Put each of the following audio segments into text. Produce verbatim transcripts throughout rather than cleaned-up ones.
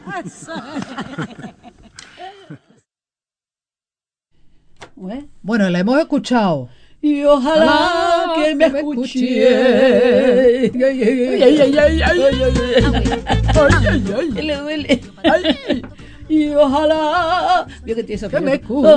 Bueno, la hemos escuchado. Y ojalá que me escuche. Le duele. Y ojalá que me escuche.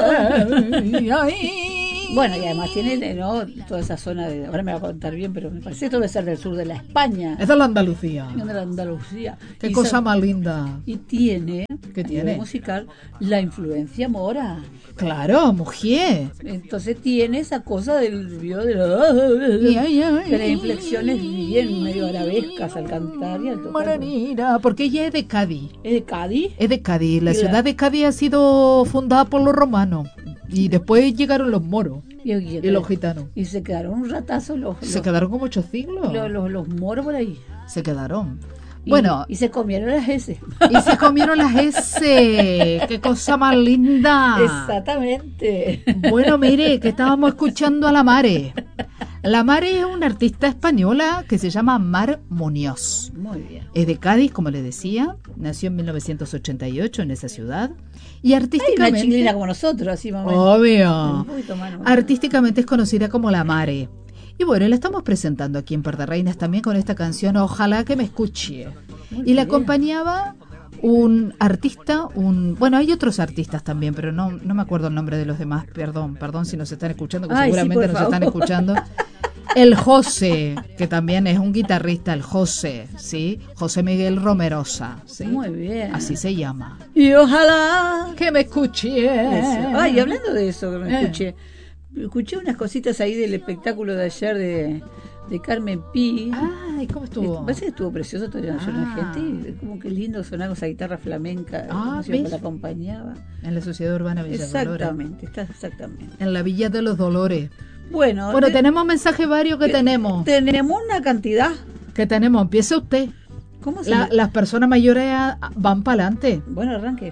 Bueno, y además tiene, ¿no?, toda esa zona de, ahora me va a contar bien, pero me parece que esto debe ser del sur de la España. Esa es la Andalucía. De la Andalucía. Qué y cosa esa, más linda. Y tiene, ¿qué tiene? Musical, la influencia mora. Claro, mujer. Entonces tiene esa cosa del vio de, la, de las inflexiones bien medio arabescas al cantar y al tocar. Maranira, porque ella es de Cádiz. ¿Es de Cádiz? Es de Cádiz. La ciudad de Cádiz ha sido fundada por los romanos. Y después llegaron los moros y, y, y los gitanos. Y se quedaron un ratazo los... Se los, quedaron como ocho siglos. Los, los, los moros por ahí. Se quedaron. Y, bueno. Y se comieron las S. Y se comieron las S. ¡Qué cosa más linda! Exactamente. Bueno, mire, que estábamos escuchando a la Mare. La Mare es una artista española que se llama Mar Muñoz. Muy bien. Es de Cádiz, como le decía. Nació en mil novecientos ochenta y ocho en esa ciudad. Y artísticamente... Hay una chilena como nosotros, así más o menos. Obvio. Artísticamente es conocida como La Mare. Y bueno, la estamos presentando aquí en Par de Reinas también con esta canción Ojalá que me escuche. Muy y bien. La acompañaba un artista, un bueno, hay otros artistas también, pero no no me acuerdo el nombre de los demás, perdón, perdón si nos están escuchando, que Ay, seguramente sí, nos favor. están escuchando. El José, que también es un guitarrista, el José, ¿sí? José Miguel Romerosa, ¿sí? Muy bien. Así se llama. Y ojalá que me escuche. Eso. Ay, hablando de eso, que me eh. escuché. Escuché unas cositas ahí del espectáculo de ayer de, de Carmen Pi. Ay, ¿cómo estuvo? Me parece que estuvo precioso, todavía no ah. la gente. Y como que lindo sonar con esa guitarra flamenca, ah, que la acompañaba. En la Sociedad Urbana Villa Exactamente, Dolores. está exactamente. En la Villa de los Dolores. Bueno, bueno de, tenemos mensajes varios que, que tenemos. Tenemos una cantidad. Que tenemos, empiece usted. ¿Cómo se la, Las personas mayores van para adelante. Bueno, arranque.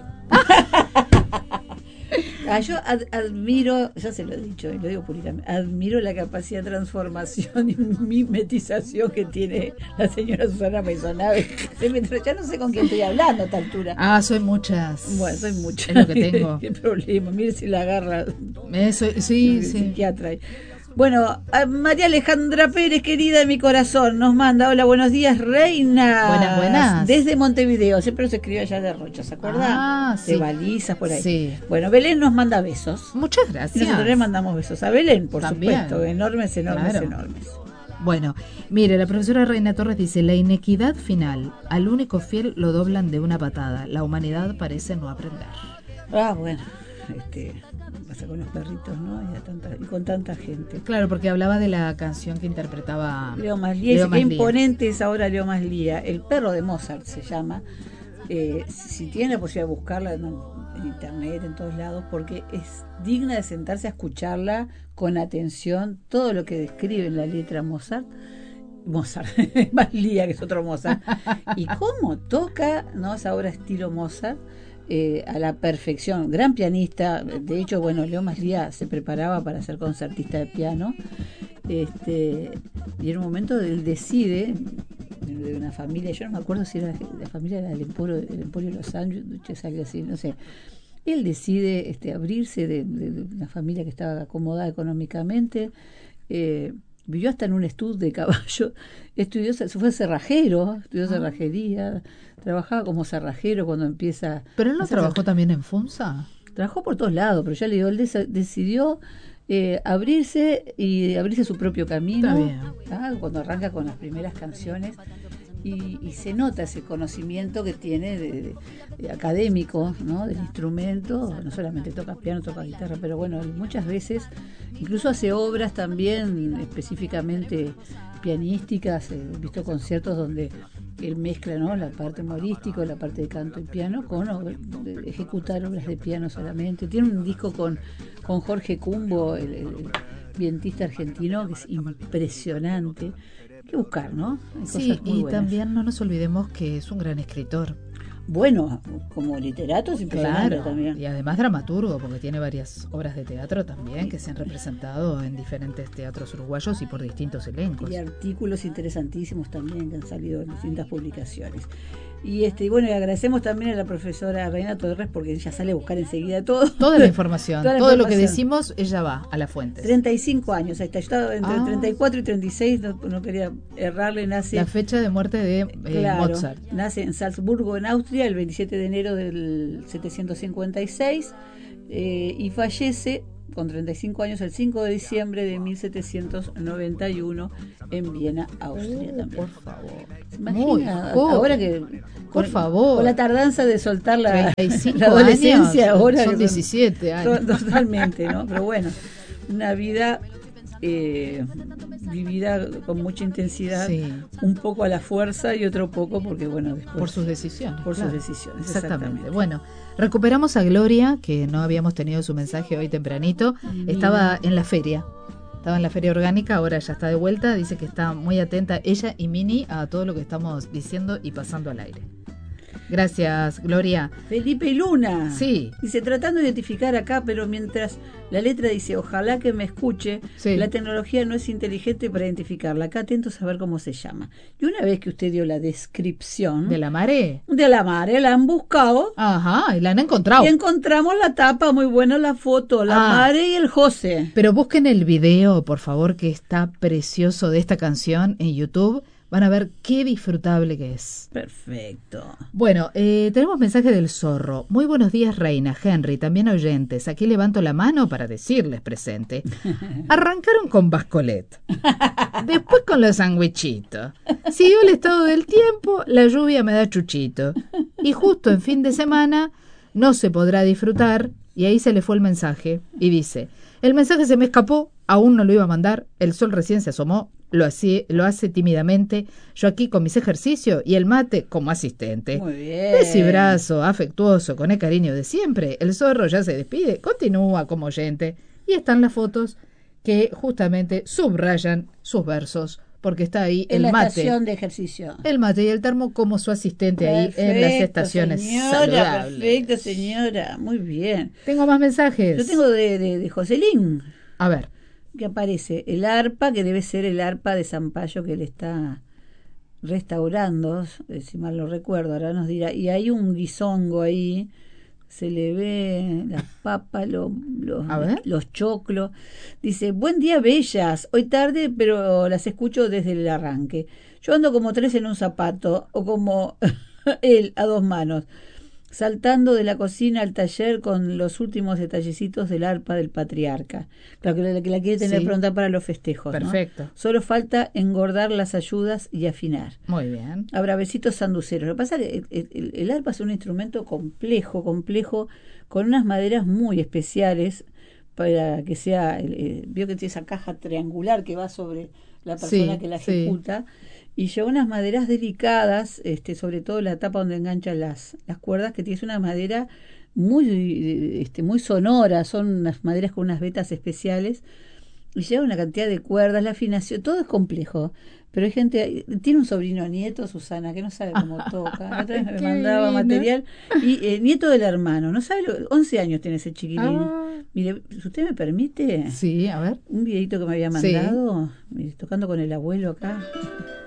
Ah, yo ad, admiro, ya se lo he dicho y lo digo públicamente, admiro la capacidad de transformación y mimetización que tiene la señora Susana Maisonave. Ya no sé con quién estoy hablando a esta altura. Ah, soy muchas. Bueno, soy muchas. Es lo que tengo. ¿Qué problema? Mire si la agarra. Eso, sí, el sí. Psiquiatra. Bueno, María Alejandra Pérez, querida de mi corazón, nos manda, hola, buenos días, reina. Buenas, buenas. Desde Montevideo, siempre se escribe allá de Rocha, ¿se acuerdan? Ah, sí. De balizas, por ahí. Sí. Bueno, Belén nos manda besos. Muchas gracias. Y nosotros le mandamos besos a Belén, por También. supuesto, enormes, enormes, claro. enormes. Bueno, mire, la profesora Reina Torres dice, la inequidad final, al único fiel lo doblan de una patada, la humanidad parece no aprender. Ah, bueno, este... pasa con los perritos, ¿no? Y, a tanta, y con tanta gente. Claro, porque hablaba de la canción que interpretaba Leo Maslía. Leo Qué imponente es ahora Leo Maslía. El perro de Mozart se llama. Eh, si tiene la posibilidad de buscarla en, en internet, en todos lados, porque es digna de sentarse a escucharla con atención, todo lo que describe en la letra Mozart. Mozart, Maslía, que es otro Mozart. Y cómo toca, ¿no? Esa obra estilo Mozart. Eh, a la perfección, gran pianista. De hecho, bueno, Leo Maslía se preparaba para ser concertista de piano, este, y en un momento él decide, de una familia, yo no me acuerdo si era la familia del Emporio, del Emporio de los Sándwiches, algo así, no sé. Él decide este, abrirse de, de, de una familia que estaba acomodada económicamente. eh, Vivió hasta en un estudio de caballo, estudió, se fue cerrajero, estudió cerrajería, trabajaba como cerrajero cuando empieza... ¿Pero él no trabajó ser... también en Funza? Trabajó por todos lados, pero ya le digo, él des- decidió eh, abrirse y abrirse su propio camino. Está bien. ¿Ah? Cuando arranca con las primeras canciones. Y, y se nota ese conocimiento que tiene de, de, de académico, ¿no? Del instrumento. No solamente toca piano, toca guitarra, pero bueno, muchas veces incluso hace obras también específicamente pianísticas. He visto conciertos donde él mezcla, ¿no? La parte humorística, la parte de canto y piano con o, de ejecutar obras de piano solamente. Tiene un disco con, con Jorge Cumbo, el, el, el vientista argentino, que es impresionante. Hay que buscar, ¿no? Hay sí, y buenas. También no nos olvidemos que es un gran escritor. Bueno, como literato es impresionante claro, también. Y además dramaturgo, porque tiene varias obras de teatro también que se han representado en diferentes teatros uruguayos y por distintos elencos. Y artículos interesantísimos también que han salido en distintas publicaciones. Y este, bueno, y agradecemos también a la profesora Reina Torres porque ella sale a buscar enseguida todo. Toda la información, Toda la todo información. lo que decimos, ella va a la fuente. treinta y cinco años, ahí está. Yo estaba entre Ah. treinta y cuatro y treinta y seis, no, no quería errarle, nace. La fecha de muerte de eh, Claro, Mozart. nace en Salzburgo, en Austria, el veintisiete de enero del setecientos cincuenta y seis eh, y fallece con treinta y cinco años el cinco de diciembre de mil setecientos noventa y uno en Viena, Austria Uh, también. por favor. ¿Se Muy imagina? joven. Ahora que Por con, favor. con la tardanza de soltar la, treinta y cinco la adolescencia, años, ahora son que- diecisiete años. to- totalmente, ¿no? Pero bueno, una vida eh, vivida con mucha intensidad, Sí. un poco a la fuerza y otro poco porque, bueno, después Por sus decisiones. por claro. sus decisiones. Exactamente. Exactamente. Bueno, recuperamos a Gloria, que no habíamos tenido su mensaje hoy tempranito. Estaba en la feria. Estaba en la feria orgánica, ahora ya está de vuelta. Dice que está muy atenta ella y Mini a todo lo que estamos diciendo y pasando al aire. Gracias, Gloria. Felipe Luna. Sí. Dice, tratando de identificar acá, pero mientras la letra dice, ojalá que me escuche, Sí. la tecnología no es inteligente para identificarla. Acá atentos a ver cómo se llama. Y una vez que usted dio la descripción ¿De la mare? de la madre, la han buscado Ajá, y la han encontrado. y encontramos la tapa, muy buena la foto, la Ah. madre y el José. Pero busquen el video, por favor, que está precioso de esta canción en YouTube. Van a ver qué disfrutable que es. Perfecto. Bueno, eh, tenemos mensaje del zorro. Muy buenos días, Reina, Henry, también oyentes. Aquí levanto la mano para decirles presente. Arrancaron con Bascolet, después con los sandwichitos. Siguió el estado del tiempo, la lluvia me da chuchito. Y justo en fin de semana no se podrá disfrutar. Y ahí se le fue el mensaje. Y dice, el mensaje se me escapó, aún no lo iba a mandar, el sol recién se asomó. Lo hace, lo hace tímidamente, yo aquí con mis ejercicios y el mate como asistente. Muy bien. Besibrazo, afectuoso, con el cariño de siempre. El zorro ya se despide, continúa como oyente. Y están las fotos que justamente subrayan sus versos, porque está ahí En el la mate. estación de ejercicio. El mate y el termo como su asistente ahí en las Perfecto, estaciones señora, saludables. perfecto, señora. Muy bien. Tengo más mensajes. Yo tengo de, de, de Joselín, A ver, que aparece el arpa, que debe ser el arpa de Zampayo que él está restaurando, eh, si mal lo recuerdo, ahora nos dirá. Y hay un guisongo ahí, se le ve las papas, lo- los, A ver. los choclos. Dice, buen día, bellas. Hoy tarde, pero las escucho desde el arranque. Yo ando como tres en un zapato, o como él, a dos manos, saltando de la cocina al taller con los últimos detallecitos del arpa del patriarca. Claro, que la, que la quiere tener Sí. pronta para los festejos, ¿no? perfecto. Solo falta engordar las ayudas y afinar. Muy bien. Habrá besitos sanduceros. Lo que pasa es que el, el- el arpa es un instrumento complejo, complejo, con unas maderas muy especiales para que sea, el- el- vio que tiene esa caja triangular que va sobre la persona Sí, que la sí. ejecuta, y lleva unas maderas delicadas, este, sobre todo la tapa donde enganchan las, las cuerdas, que tiene una madera muy, este, muy sonora, son unas maderas con unas vetas especiales, y lleva una cantidad de cuerdas, la afinación, todo es complejo. Pero hay gente, tiene un sobrino nieto, Susana, que no sabe cómo toca. La otra vez me Qué mandaba divino. material. Y el nieto del hermano, no sabe, lo, once años tiene ese chiquilín. Ah. Mire, si usted me permite, Sí, a ver. un videito que me había Sí. mandado, mire, tocando con el abuelo acá.